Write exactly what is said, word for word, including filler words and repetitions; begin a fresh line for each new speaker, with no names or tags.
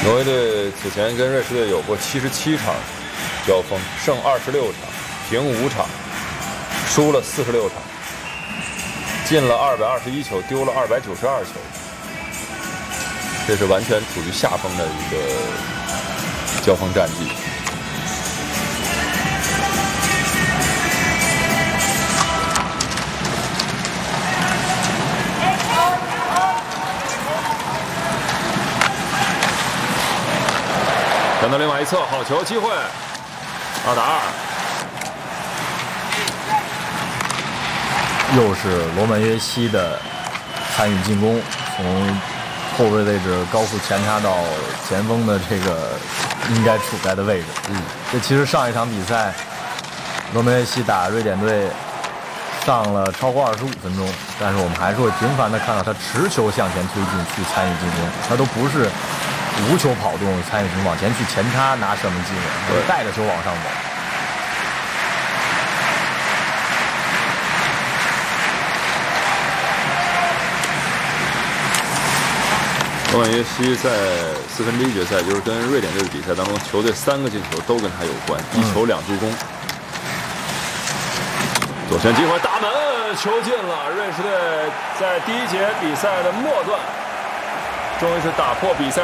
挪威队此前跟瑞士队有过七十七场交锋，胜二十六场，平五场，输了四十六场，进了二百二十一球，丢了二百九十二球，这是完全处于下风的一个交锋战绩。传到另外一侧，好球机会，二打二。
又是罗曼约西的参与进攻，从后卫位置高速前插到前锋的这个应该处在的位置。嗯，这其实上一场比赛，罗曼约西打瑞典队上了超过二十五分钟，但是我们还是会频繁的看到他持球向前推进去参与进攻，他都不是无球跑动参与进攻，往前去前插拿射门机会，带着球往上走。
罗曼约西在四分之一决赛，就是跟瑞典队的比赛当中，球队三个进球都跟他有关，一球两助攻。左旋机会打门，球进了！瑞士队在第一节比赛的末段，终于是打破比赛